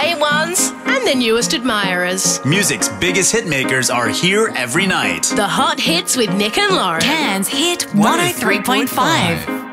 quiet ones, and the newest admirers. Music's biggest hit makers are here every night. The hot hits with Nick and Lauren. Cairns Hit 103.5.